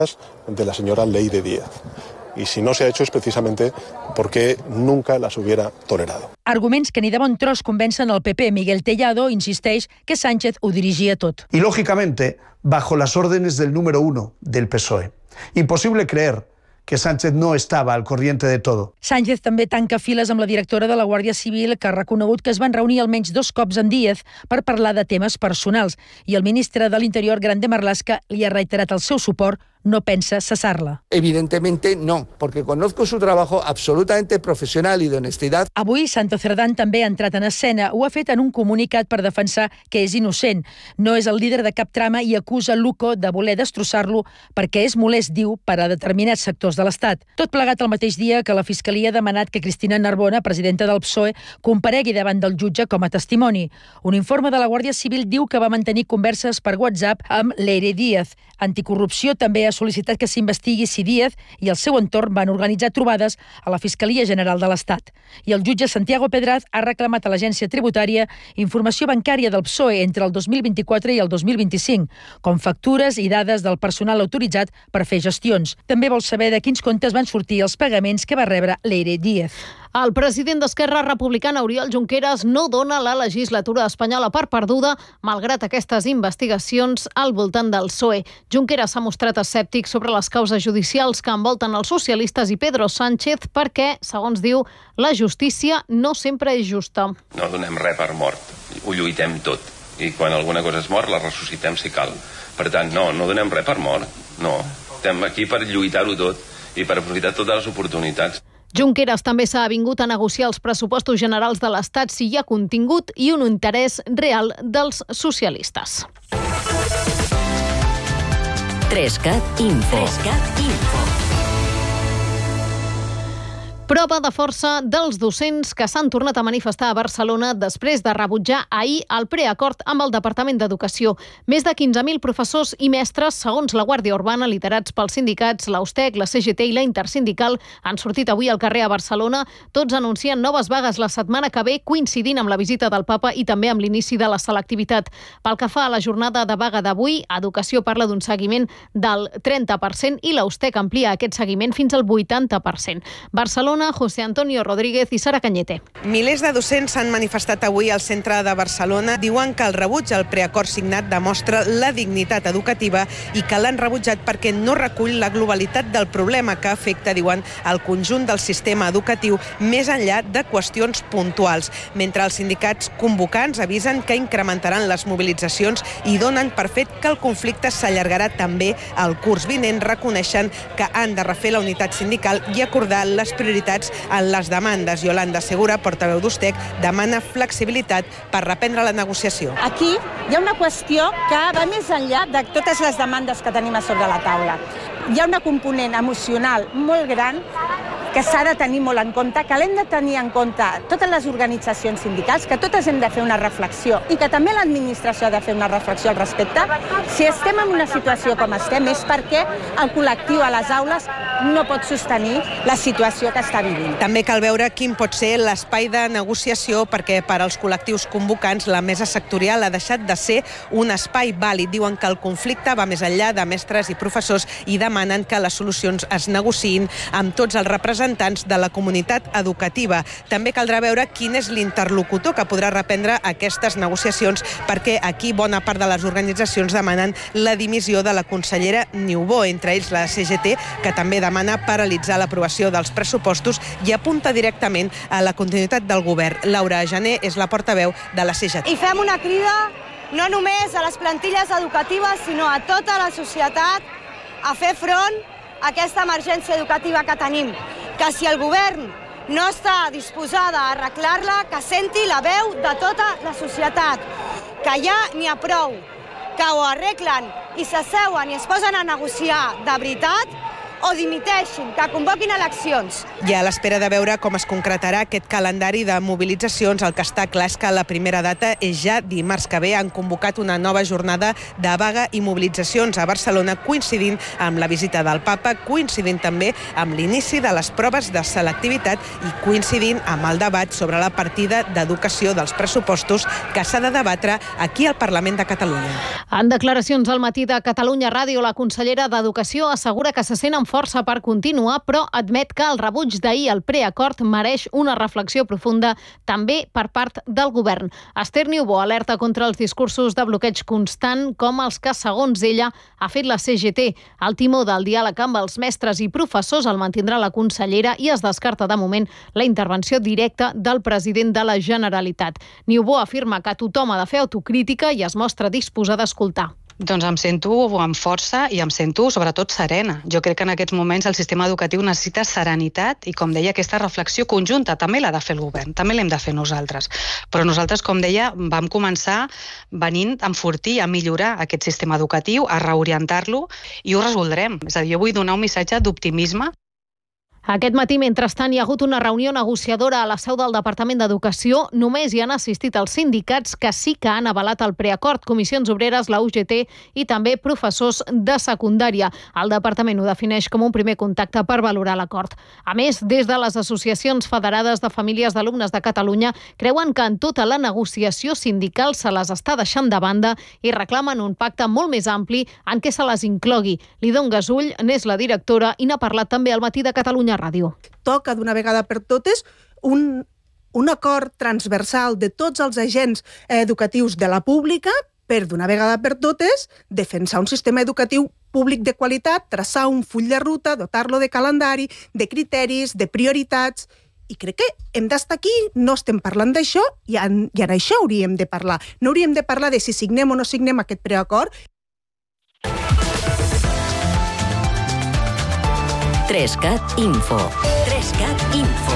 de la señora Leyre Díaz. Y si no se ha hecho es precisamente porque nunca las hubiera tolerado. Arguments que ni de bon tros convencen el PP. Miguel Tellado insisteix que Sánchez ho dirigia tot. Y lógicamente, bajo las órdenes del número 1 del PSOE. Imposible creer que Sánchez no estava al corriente de todo. Sánchez també tanca files amb la directora de la Guàrdia Civil, que ha reconegut que es van reunir almenys 2 cops amb Díaz per parlar de temes personals. I el ministre de l'Interior, Grande Marlaska, li ha reiterat el seu suport. No pensa cesar-la. Evidentemente no, porque conozco su trabajo absolutamente profesional y de honestidad. Avui, Santo Cerdán també ha entrat en escena. Ho ha fet en un comunicat per defensar que és innocent. No és el líder de cap trama i acusa Luco de voler destrossar-lo perquè és molest, diu, per a determinats sectors de l'Estat. Tot plegat el mateix dia que la Fiscalia ha demanat que Cristina Narbona, presidenta del PSOE, comparegui davant del jutge com a testimoni. Un informe de la Guàrdia Civil diu que va mantenir converses per WhatsApp amb Leyre Díaz. Anticorrupció també ha sol·licitat que s'investigui si Díaz i el seu entorn van organitzar trobades a la Fiscalia General de l'Estat. I el jutge Santiago Pedraz ha reclamat a l'Agència Tributària informació bancària del PSOE entre el 2024 i el 2025, com factures i dades del personal autoritzat per fer gestions. També vol saber de quins comptes van sortir els pagaments que va rebre Leyre Díaz. El president d'Esquerra Republicana, Oriol Junqueras, no dona la legislatura espanyola per perduda, malgrat aquestes investigacions al voltant del PSOE. Junqueras s'ha mostrat escèptic sobre les causes judicials que envolten els socialistes i Pedro Sánchez perquè, segons diu, la justícia no sempre és justa. No donem res per mort, ho lluitem tot. I quan alguna cosa és mort, la ressuscitem si cal. Per tant, no donem res per mort, no. Estem aquí per lluitar-ho tot i per aprofitar totes les oportunitats. Junqueras també s'ha avingut a negociar els pressupostos generals de l'Estat si hi ha contingut i un interès real dels socialistes. 3CAT Info. Prova de força dels docents que s'han tornat a manifestar a Barcelona després de rebutjar ahir el preacord amb el Departament d'Educació. Més de 15.000 professors i mestres, segons la Guàrdia Urbana, liderats pels sindicats, la USTEC, la CGT i la Intersindical, han sortit avui al carrer a Barcelona. Tots anuncien noves vagues la setmana que ve, coincidint amb la visita del Papa i també amb l'inici de la selectivitat. Pel que fa a la jornada de vaga d'avui, Educació parla d'un seguiment del 30% i la USTEC amplia aquest seguiment fins al 80%. Barcelona, José Antonio Rodríguez i Sara Cañete. Milers de docents s'han manifestat avui al centre de Barcelona. Diuen que el rebuig al preacord signat demostra la dignitat educativa i que l'han rebutjat perquè no recull la globalitat del problema que afecta, diuen, el conjunt del sistema educatiu més enllà de qüestions puntuals. Mentre els sindicats convocants avisen que incrementaran les mobilitzacions i donen per fet que el conflicte s'allargarà també al curs vinent, reconeixen que han de refer la unitat sindical i acordar les prioritats en les demandes. Yolanda Segura, portaveu d'USTEC, demana flexibilitat per reprendre la negociació. Aquí hi ha una qüestió que va més enllà de totes les demandes que tenim a sobre la taula. Hi ha una component emocional molt gran que s'ha de tenir molt en compte, que l'hem de tenir en compte totes les organitzacions sindicals, que totes hem de fer una reflexió i que també l'administració ha de fer una reflexió al respecte. Si estem en una situació com estem és perquè el col·lectiu a les aules no pot sostenir la situació que està vivint. També cal veure quin pot ser l'espai de negociació perquè per als col·lectius convocants la mesa sectorial ha deixat de ser un espai vàlid. Diuen que el conflicte va més enllà de mestres i professors i demanen que les solucions es negociïn amb tots els representants de la comunitat educativa. També caldrà veure quin és l'interlocutor que podrà reprendre aquestes negociacions perquè aquí bona part de les organitzacions demanen la dimissió de la consellera Niubó, entre ells la CGT, que també demana paralitzar l'aprovació dels pressupostos i apunta directament a la continuïtat del govern. Laura Jané és la portaveu de la CGT. I fem una crida no només a les plantilles educatives, sinó a tota la societat a fer front a aquesta emergència educativa que tenim. Que si el govern no està disposada a arreglar-la, que senti la veu de tota la societat, que ja n'hi ha prou, que ho arreglen i s'asseuen i es posen a negociar de veritat, o dimiteixin, que convoquin eleccions. I a l'espera de veure com es concretarà aquest calendari de mobilitzacions, el que està clar és que la primera data és ja dimarts que ve. Han convocat una nova jornada de vaga i mobilitzacions a Barcelona, coincidint amb la visita del Papa, coincidint també amb l'inici de les proves de selectivitat i coincidint amb el debat sobre la partida d'educació dels pressupostos que s'ha de debatre aquí al Parlament de Catalunya. En declaracions al matí de Catalunya Ràdio, la consellera d'Educació assegura que se sent amb força per continuar, però admet que el rebuig d'ahir al preacord mereix una reflexió profunda també per part del govern. Esther Niubó alerta contra els discursos de bloqueig constant com els que, segons ella, ha fet la CGT. El timó del diàleg amb els mestres i professors el mantindrà la consellera i es descarta de moment la intervenció directa del president de la Generalitat. Niubó afirma que tothom ha de fer autocrítica i es mostra disposada a escoltar. Doncs em sento amb força i em sento sobretot serena. Jo crec que en aquests moments el sistema educatiu necessita serenitat i, com deia, aquesta reflexió conjunta també l'ha de fer el govern, també l'hem de fer nosaltres. Però nosaltres, com deia, vam començar venint a enfortir, a millorar aquest sistema educatiu, a reorientar-lo i ho resoldrem. És a dir, jo vull donar un missatge d'optimisme. Aquest matí, mentrestant, hi ha hagut una reunió negociadora a la seu del Departament d'Educació. Només hi han assistit els sindicats que sí que han avalat el preacord, Comissions Obreres, la UGT i també professors de secundària. El departament ho defineix com un primer contacte per valorar l'acord. A més, des de les associacions federades de famílies d'alumnes de Catalunya creuen que en tota la negociació sindical se les està deixant de banda i reclamen un pacte molt més ampli en què se les inclogui. Lidon Gasull n'és la directora i n'ha parlat també al matí de Catalunya Ràdio. Toca d'una vegada per totes un acord transversal de tots els agents educatius de la pública per d'una vegada per totes defensar un sistema educatiu públic de qualitat, traçar un full de ruta, dotar-lo de calendari, de criteris, de prioritats. I crec que hem d'estar aquí, no estem parlant d'això i en això hauríem de parlar. No hauríem de parlar de si signem o no signem aquest preacord. 3CAT Info. 3CAT Info.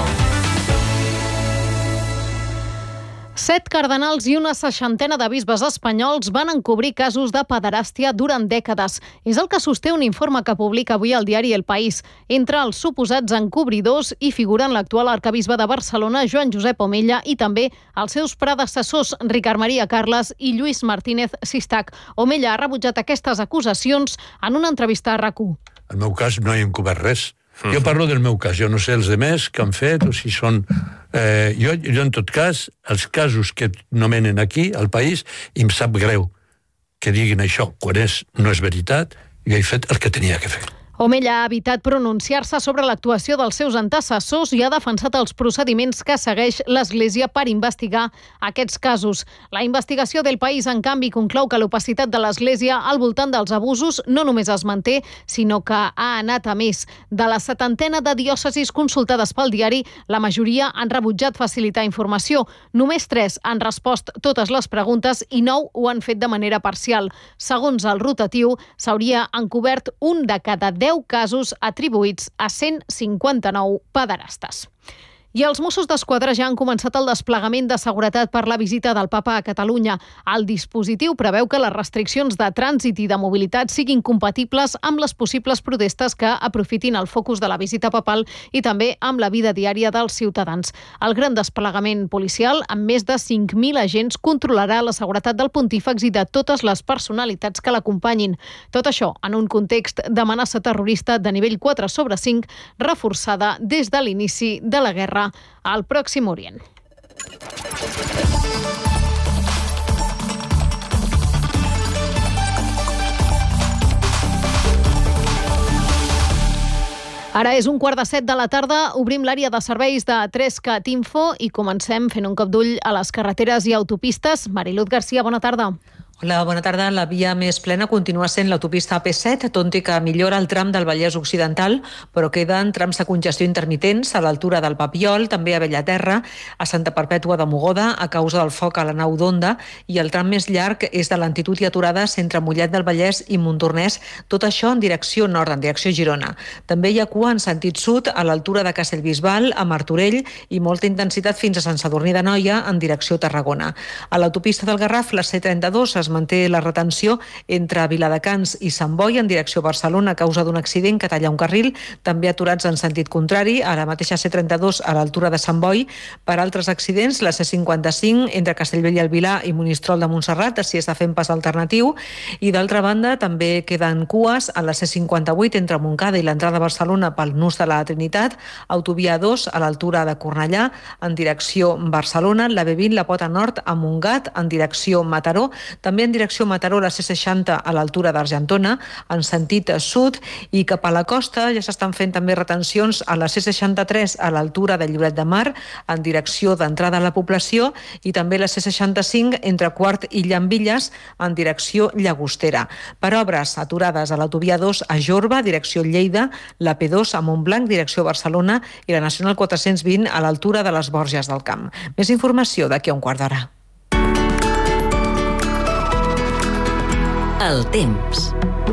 7 cardenals i una 60ena de bisbes espanyols van encobrir casos de pederàstia durant dècades. És el que sosté un informe que publica avui el diari El País. Entre els suposats encobridors hi figuren l'actual arcabisbe de Barcelona, Joan Josep Omella, i també els seus predecessors, Ricard Maria Carles i Lluís Martínez Sistac. Omella ha rebutjat aquestes acusacions en una entrevista a RAC1. En el meu cas no he encobert res. Jo parlo del meu cas, jo no sé els demés que han fet o si són... Jo, en tot cas, els casos que nomenen aquí, al país, em sap greu que diguin això. Quan no és veritat, jo he fet el que tenia que fer. Omella ha evitat pronunciar-se sobre l'actuació dels seus antecessors i ha defensat els procediments que segueix l'Església per investigar aquests casos. La investigació del País, en canvi, conclou que l'opacitat de l'Església al voltant dels abusos no només es manté, sinó que ha anat a més. De la 70ena de diòcesis consultades pel diari, la majoria han rebutjat facilitar informació. Només 3 han respost totes les preguntes i 9 ho han fet de manera parcial. Segons el rotatiu, s'hauria encobert un de cada 10 casos atribuïts a 159 pederastes. I els Mossos d'Esquadra ja han començat el desplegament de seguretat per la visita del Papa a Catalunya. El dispositiu preveu que les restriccions de trànsit i de mobilitat siguin compatibles amb les possibles protestes que aprofitin el focus de la visita papal i també amb la vida diària dels ciutadans. El gran desplegament policial, amb més de 5.000 agents, controlarà la seguretat del pontífex i de totes les personalitats que l'acompanyin. Tot això en un context d'amenaça terrorista de nivell 4/5, reforçada des de l'inici de la guerra al Pròxim Orient. Ara és 1:15 de la tarda, obrim l'àrea de serveis de 3CAT Info i comencem fent un cop d'ull a les carreteres i autopistes. Mariluz Garcia, bona tarda. Hola, bona tarda. La via més plena continua sent l'autopista AP7, tot i que millora el tram del Vallès Occidental, però queden trams de congestió intermitents a l'altura del Papiol, també a Bellaterra, a Santa Perpètua de Mogoda, a causa del foc a la nau d'Onda, i el tram més llarg és de lentitud i aturades entre Mollet del Vallès i Montornès, tot això en direcció nord, en direcció Girona. També hi ha cua en sentit sud a l'altura de Castellbisbal, a Martorell, i molta intensitat fins a Sant Sadurní d'Anoia en direcció Tarragona. A l'autopista del Garraf, la C32 es es manté la retenció entre Viladecans i Sant Boi en direcció a Barcelona a causa d'un accident que talla un carril, també aturats en sentit contrari, a la mateixa C32 a l'altura de Sant Boi. Per altres accidents, la C55 entre Castellbell i el Vilar i Monistrol de Montserrat s'hi està fent pas alternatiu, i d'altra banda també queden cues a la C58 entre Montcada i l'entrada a Barcelona pel nus de la Trinitat, autovia 2 a l'altura de Cornellà en direcció Barcelona, la B20 la Pota Nord a Montgat en direcció Mataró, també en direcció Mataró la C60 a l'altura d'Argentona en sentit sud, i cap a la costa ja s'estan fent també retencions a la C63 a l'altura de Lloret de Mar en direcció d'entrada a la població, i també la C65 entre Quart i Llambilles en direcció Llagostera. Per obres aturades a l'autovia 2 a Jorba, direcció Lleida, la P2 a Montblanc, direcció Barcelona, i la Nacional 420 a l'altura de les Borges del Camp. Més informació d'aquí a un quart d'hora. El temps.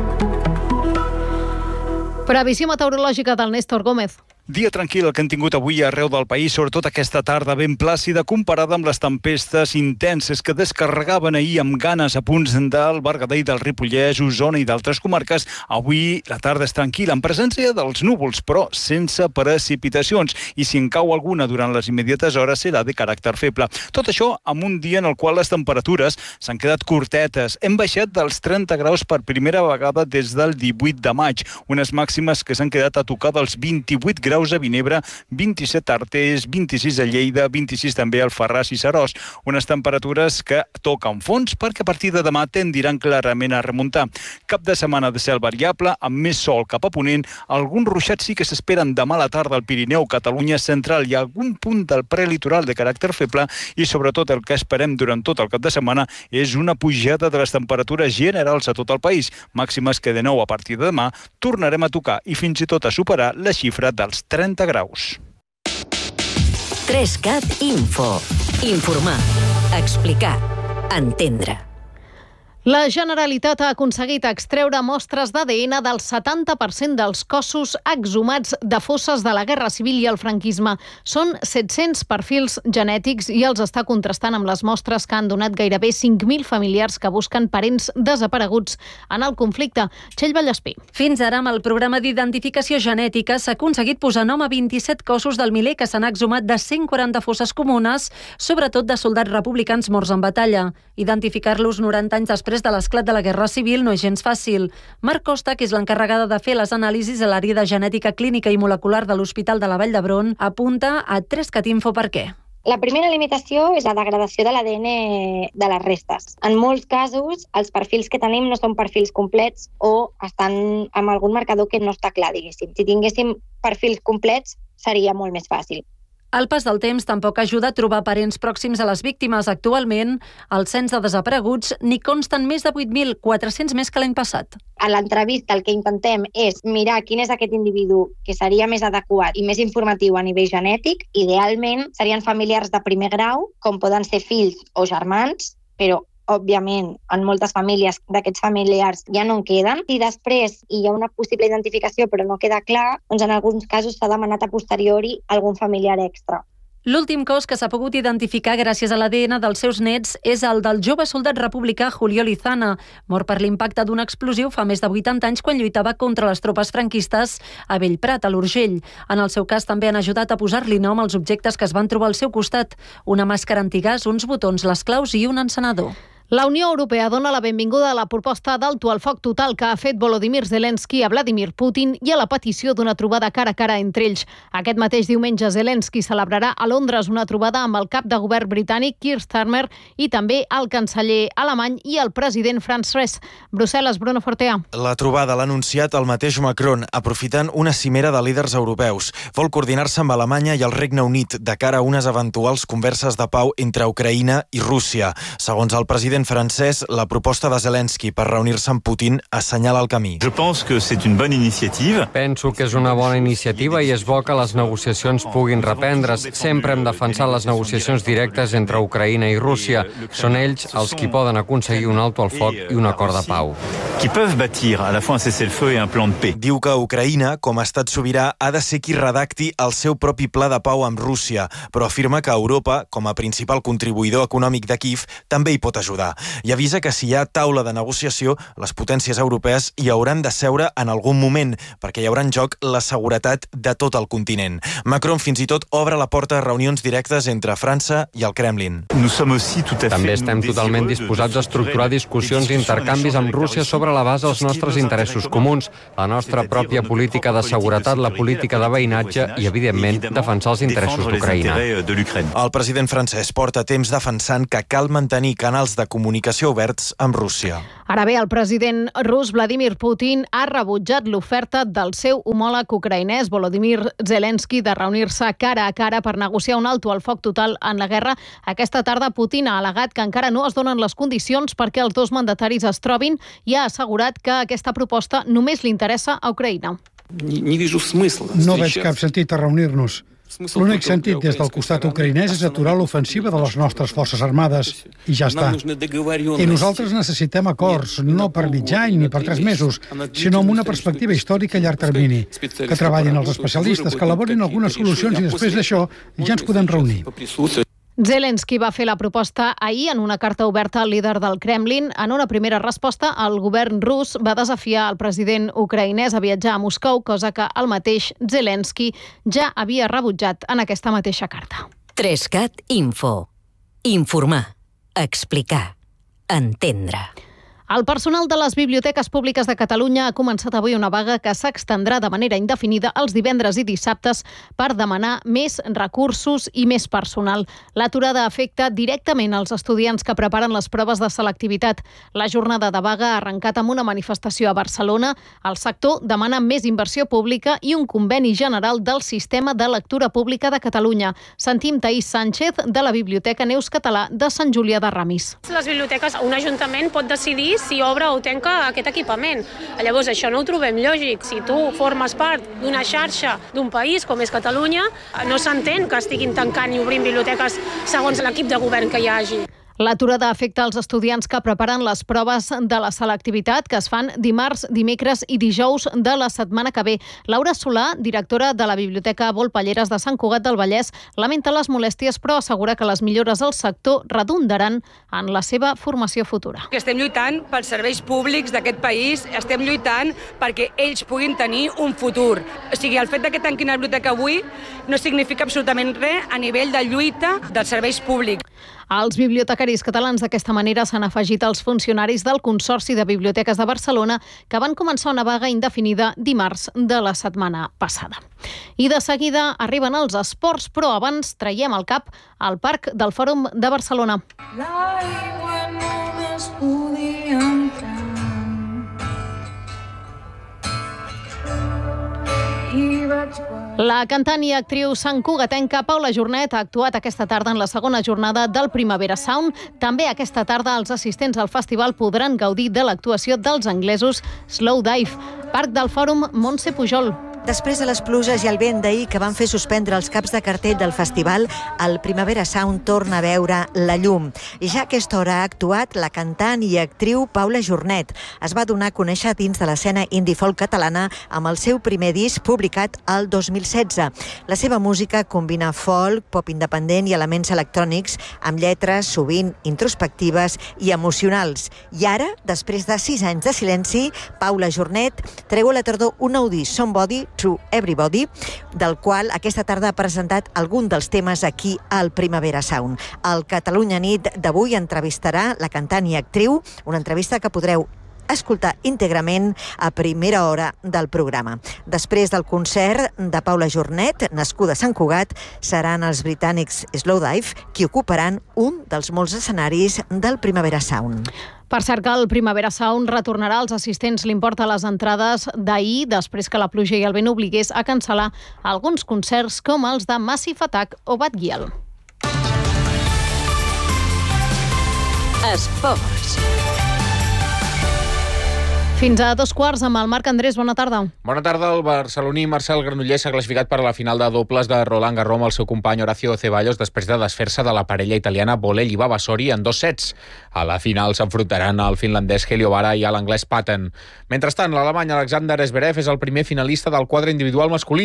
Previsió meteorològica del Néstor Gómez. Dia tranquil que hem tingut avui arreu del país, sobretot aquesta tarda ben plàcida comparada amb les tempestes intenses que descarregaven ahir amb ganes a punts del Berguedà i del Ripollès, Osona i d'altres comarques. Avui la tarda és tranquil·la, en presència dels núvols, però sense precipitacions, i si en cau alguna durant les immediates hores serà de caràcter feble. Tot això amb un dia en el qual les temperatures s'han quedat curtetes. Hem baixat dels 30 graus per primera vegada des del 18 de maig, unes màximes que s'han quedat a tocar dels 28 graus a Vinebre, 27 a Artés, 26 a Lleida, 26 també al Alfarràs i Seròs. Unes temperatures que toquen fons perquè a partir de demà tendiran clarament a remuntar. Cap de setmana de cel variable, amb més sol cap a ponent. Alguns ruixats sí que s'esperen demà a la tarda al Pirineu, Catalunya central i algun punt del prelitoral de caràcter feble, i sobretot el que esperem durant tot el cap de setmana és una pujada de les temperatures generals a tot el país, màximes que de nou a partir de demà tornarem a tocar i fins i tot a superar la xifra dels 30 graus. 3CAT Info. Informar, explicar, entendre. La Generalitat ha aconseguit extreure mostres d'ADN del 70% dels cossos exhumats de fosses de la Guerra Civil i el franquisme. Són 700 perfils genètics i els està contrastant amb les mostres que han donat gairebé 5.000 familiars que busquen parents desapareguts en el conflicte. Txell Vallespí. Fins ara, amb el programa d'identificació genètica, s'ha aconseguit posar nom a 27 cossos del miler que s'han exhumat de 140 fosses comunes, sobretot de soldats republicans morts en batalla. Identificar-los 90 anys després de l'esclat de la Guerra Civil no és gens fàcil. Marc Costa, que és l'encarregada de fer les anàlisis a l'àrea de genètica clínica i molecular de l'Hospital de la Vall d'Hebron, apunta a 3CAT Info per què. La primera limitació és la degradació de l'ADN de les restes. En molts casos, els perfils que tenim no són perfils complets o estan amb algun marcador que no està clar, diguéssim. Si tinguéssim perfils complets, seria molt més fàcil. El pas del temps tampoc ajuda a trobar parents pròxims a les víctimes. Actualment, al cens de desapareguts n'hi consten més de 8.400 més que l'any passat. A l'entrevista el que intentem és mirar quin és aquest individu que seria més adequat i més informatiu a nivell genètic. Idealment serien familiars de primer grau, com poden ser fills o germans, però òbviament, en moltes famílies d'aquests familiars ja no en queden. Si després hi ha una possible identificació però no queda clar, doncs en alguns casos s'ha demanat a posteriori algun familiar extra. L'últim cos que s'ha pogut identificar gràcies a l'ADN dels seus nets és el del jove soldat republicà Julio Lizana, mort per l'impacte d'un explosiu fa més de 80 anys quan lluitava contra les tropes franquistes a Bellprat, a l'Urgell. En el seu cas també han ajudat a posar-li nom als objectes que es van trobar al seu costat: una màscara antigàs, uns botons, les claus i un encenedor. La Unió Europea dona la benvinguda a la proposta d'alto al foc total que ha fet Volodymyr Zelensky a Vladimir Putin i a la petició d'una trobada cara a cara entre ells. Aquest mateix diumenge Zelensky celebrarà a Londres una trobada amb el cap de govern britànic Keir Starmer i també el canceller alemany i el president Franz Hesse. Brussel·les, Bruno Fortea. La trobada l'ha anunciat el mateix Macron, aprofitant una cimera de líders europeus. Vol coordinar-se amb Alemanya i el Regne Unit de cara a unes eventuals converses de pau entre Ucraïna i Rússia. Segons el president francès, la proposta de Zelensky per reunir-se amb Putin assenyala el camí. Penso que és una bona iniciativa i és bo que les negociacions puguin reprendre's. Sempre hem defensat les negociacions directes entre Ucraïna i Rússia. Són ells els qui poden aconseguir un alto al foc i un acord de pau. Diu que Ucraïna, com a estat sobirà, ha de ser qui redacti el seu propi pla de pau amb Rússia, però afirma que Europa, com a principal contribuïdor econòmic de Kíev, també hi pot ajudar. dialogar. I avisa que si hi ha taula de negociació, les potències europees hi hauran de seure en algun moment, perquè hi haurà en joc la seguretat de tot el continent. Macron fins i tot obre la porta a reunions directes entre França i el Kremlin. També estem totalment disposats a estructurar discussions i intercanvis amb Rússia sobre la base dels nostres interessos comuns, la nostra pròpia política de seguretat, la política de veïnatge i, evidentment, defensar els interessos d'Ucraïna. El president francès porta temps defensant que cal mantenir canals de comunicació oberts amb Rússia. Ara bé, el president rus Vladimir Putin ha rebutjat l'oferta del seu homòleg ucraïnès Volodymyr Zelensky de reunir-se cara a cara per negociar un alto al foc total en la guerra. Aquesta tarda Putin ha al·legat que encara no es donen les condicions perquè els dos mandataris es trobin i ha assegurat que aquesta proposta només li interessa a Ucraïna. No veig cap sentit a reunir-nos. L'únic sentit des del costat ucraïnès és aturar l'ofensiva de les nostres forces armades. I ja està. I nosaltres necessitem acords, no per mig any ni per 3 mesos, sinó amb una perspectiva històrica a llarg termini. Que treballin els especialistes, que elaborin algunes solucions i després d'això ja ens podem reunir. Zelensky va fer la proposta ahir en una carta oberta al líder del Kremlin. En una primera resposta, el govern rus va desafiar el president ucraïnès a viatjar a Moscou, cosa que el mateix Zelensky ja havia rebutjat en aquesta mateixa carta. 3CAT Info. Informar, explicar, entendre. El personal de les biblioteques públiques de Catalunya ha començat avui una vaga que s'extendrà de manera indefinida els divendres i dissabtes per demanar més recursos i més personal. L'aturada afecta directament els estudiants que preparen les proves de selectivitat. La jornada de vaga ha arrencat amb una manifestació a Barcelona. El sector demana més inversió pública i un conveni general del sistema de lectura pública de Catalunya. Sentim Taís Sánchez, de la Biblioteca Neus Català de Sant Julià de Ramis. Les biblioteques, un ajuntament pot decidir si obre o tanca aquest equipament. Llavors, això no ho trobem lògic. Si tu formes part d'una xarxa d'un país com és Catalunya, no s'entén que estiguin tancant i obrint biblioteques segons l'equip de govern que hi hagi. L'aturada afecta els estudiants que preparen les proves de la selectivitat que es fan dimarts, dimecres i dijous de la setmana que ve. Laura Solà, directora de la Biblioteca Volpelleres de Sant Cugat del Vallès, lamenta les molèsties però assegura que les millores al sector redundaran en la seva formació futura. Estem lluitant pels serveis públics d'aquest país, estem lluitant perquè ells puguin tenir un futur. O sigui, el fet que tanquin la biblioteca avui no significa absolutament res a nivell de lluita dels serveis públics. Els bibliotecaris catalans d'aquesta manera s'han afegit als funcionaris del Consorci de Biblioteques de Barcelona que van començar una vaga indefinida dimarts de la setmana passada. I de seguida arriben els esports, però abans traiem el cap al Parc del Fòrum de Barcelona. L'aigua només podia entrar i vaig guardar. La cantant i actriu santcugatenca Paula Jornet ha actuat aquesta tarda en la segona jornada del Primavera Sound. També aquesta tarda els assistents al festival podran gaudir de l'actuació dels anglesos Slow Dive. Parc del Fòrum, Montse Pujol. Després de les pluges i el vent d'ahir que van fer suspendre els caps de cartell del festival, el Primavera Sound torna a veure la llum. Ja a aquesta hora ha actuat la cantant i actriu Paula Jornet. Es va donar a conèixer dins de l'escena indie folk catalana amb el seu primer disc publicat el 2016. La seva música combina folk, pop independent i elements electrònics amb lletres sovint introspectives i emocionals. I ara, després de 6 anys de silenci, Paula Jornet treu a la tardor un nou disc, Somebody True Everybody, del qual aquesta tarda ha presentat algun dels temes aquí al Primavera Sound. El Catalunya Nit d'avui entrevistarà la cantant i actriu, una entrevista que podreu escoltar íntegrament a primera hora del programa. Després del concert de Paula Jornet, nascuda a Sant Cugat, seran els britànics Slow Dive qui ocuparan un dels molts escenaris del Primavera Sound. Per cert que el Primavera Sound retornarà als assistents l'import a les entrades d'ahir, després que la pluja i el vent obligués a cancel·lar alguns concerts com els de Massive Attack o Bad Gyal. Esports. Fins a 2:15 amb el Marc Andrés. Bona tarda. Bona tarda. El barceloní Marcel Granollers s'ha classificat per a la final de dobles de Roland Garros amb el seu company Horacio Ceballos després de desfer-se de la parella italiana Bolell i Vavasori en 2 sets. A la final s'enfrontaran el finlandès Helio Vara i l'anglès Patten. Mentrestant, l'alemany Alexander Zverev és el primer finalista del quadre individual masculí.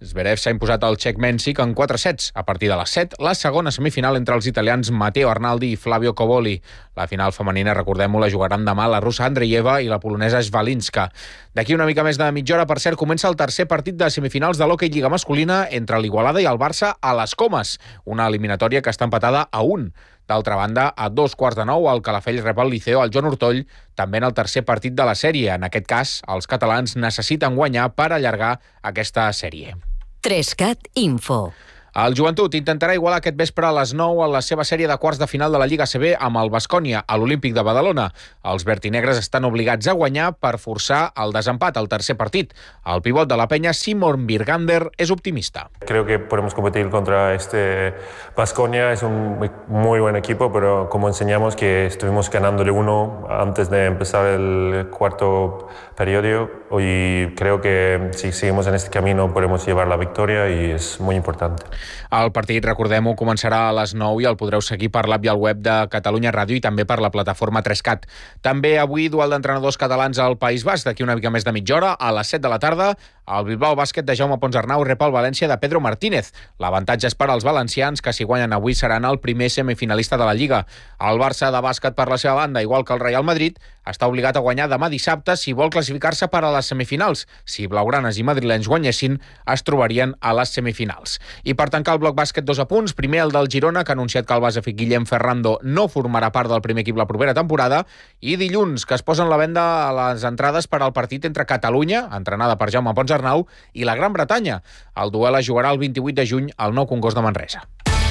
Zverev s'ha imposat al txec Mensik en 4 sets. A partir de les 7, la segona semifinal entre els italians Matteo Arnaldi i Flavio Cobolli. La final femenina, recordem-ho, la jugaran demà la russa Andreeva i la polonesa Svalinska. D'aquí una mica més de mitja hora, per cert, comença el tercer partit de semifinals de l'Hockey Lliga masculina entre l'Igualada i el Barça a les Comes, una eliminatòria que està empatada a 1. D'altra banda, a 2:15, el Calafell rep el Liceo al Joan Ortoll, també en el tercer partit de la sèrie. En aquest cas, els catalans necessiten guanyar per allargar aquesta sèrie. 3CAT Info. El Joventut intentarà igualar aquest vespre a les 9 a la seva sèrie de quarts de final de la Lliga ACB amb el Baskonia a l'Olímpic de Badalona. Els vertinegres estan obligats a guanyar per forçar el desempat al tercer partit. El pivot de la penya, Simon Birgander, és optimista. Creo que podemos competir contra este Baskonia. Es un muy buen equipo, pero como enseñamos que estuvimos ganándole 1 antes de empezar el cuarto periodo, y creo que si seguimos en este camino podemos llevar la victoria y es muy importante. El partit, recordem-ho, començarà a les 9 i el podreu seguir per l'app i el web de Catalunya Ràdio i també per la plataforma 3CAT. També avui duel d'entrenadors catalans al País Basc, d'aquí una mica més de mitja hora, a les 7 de la tarda, el Bilbao Bàsquet de Jaume Ponsarnau rep el València de Pedro Martínez. L'avantatge és per als valencians, que si guanyen avui seran el primer semifinalista de la Lliga. El Barça de bàsquet, per la seva banda, igual que el Real Madrid, està obligat a guanyar demà dissabte si vol classificar-se per a les semifinals. Si blaugranes i madrilenys guanyessin, es trobarien a les semifinals. I per tancar el bloc bàsquet, 2 apunts. Primer, el del Girona, que ha anunciat que el base Guillem Ferrando no formarà part del primer equip la propera temporada. I dilluns, que es posen a la venda les entrades per al partit entre Catalunya, entrenada per Jaume Ponsarnau, i la Gran Bretanya. El duel es jugarà el 28 de juny al Nou Congost de Manresa.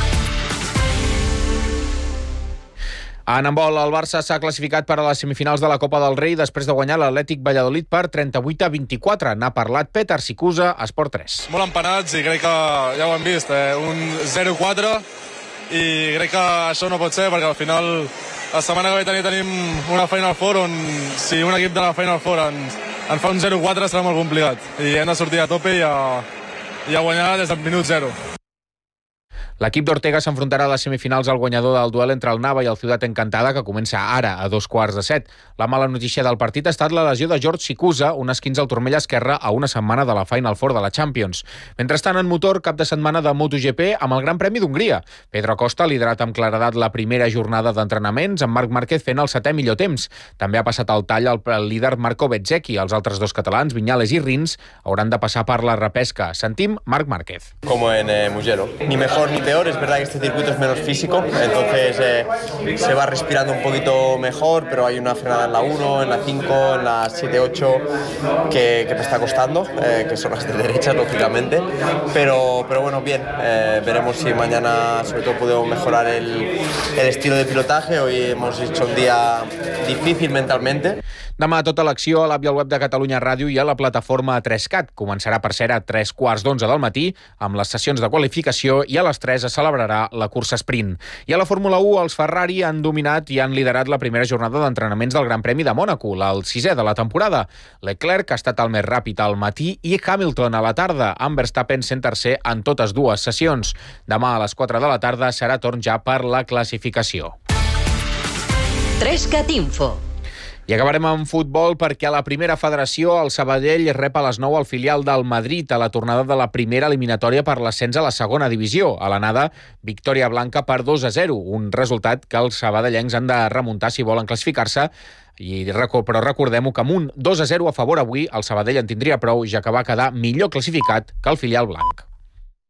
En handbol, el Barça s'ha classificat per a les semifinals de la Copa del Rei després de guanyar l'Atlètic Valladolid per 38-24. N'ha parlat Petar Sikusa, a Esport 3. Molt empanats i crec que ja ho hem vist, un 0-4, i crec que això no pot ser perquè al final la setmana que ve tenim una Final Four on si un equip de la Final Four en fa un 0-4 serà molt complicat i hem de sortir a tope i a guanyar des del minut 0. L'equip d'Ortega s'enfrontarà a les semifinals al guanyador del duel entre el Nava i el Ciutat Encantada, que comença ara a 2:15. La mala notícia del partit ha estat la lesió de George Sikusa, un esquinç al turmell esquerre a una setmana de la Final Four de la Champions. Mentrestant, en motor, cap de setmana de MotoGP amb el Gran Premi d'Hongria. Pedro Acosta ha liderat amb claredat la primera jornada d'entrenaments, amb Marc Márquez fent el 7è millor temps. També ha passat el tall el líder Marco Bezzecchi. Els altres 2 catalans, Viñales i Rins, hauran de passar per la repesca. Sentim Marc Márquez. Como en Mugello. Ni mejor ni peor, es verdad que este circuito es menos físico, entonces se va respirando un poquito mejor, pero hay una frenada en la 1, en la 5, en la 7-8 que me está costando, que son las de derecha, lógicamente, pero bueno, bien, veremos si mañana sobre todo podemos mejorar el estilo de pilotaje. Hoy hemos hecho un día difícil mentalmente. Demà tota l'acció a l'app i al web de Catalunya Ràdio i a la plataforma 3CAT. Començarà, per cert, a 3:15 del matí amb les sessions de qualificació i a les 3 es celebrarà la cursa sprint. I a la Fórmula 1, els Ferrari han dominat i han liderat la primera jornada d'entrenaments del Gran Premi de Mònaco, el 6è de la temporada. Leclerc ha estat el més ràpid al matí i Hamilton a la tarda, amb Verstappen sent tercer en totes 2 sessions. Demà a les 4 de la tarda serà torn ja per la classificació. 3CAT Info. I acabarem amb futbol perquè a la primera federació el Sabadell rep a les 9 el filial del Madrid a la tornada de la primera eliminatòria per l'ascens a la segona divisió. A l'anada, victòria blanca per 2-0, un resultat que els sabadellencs han de remuntar si volen classificar-se. Però recordem-ho que amb un 2-0 a favor avui el Sabadell en tindria prou, ja que va quedar millor classificat que el filial blanc.